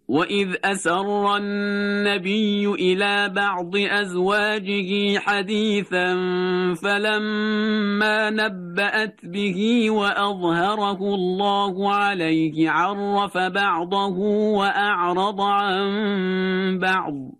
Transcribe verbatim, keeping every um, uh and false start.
وإذ أسر النبي إلى بعض أزواجه حديثا فلما نبأت به وأظهره الله عليه عرف بعضه وأعرض عن بعض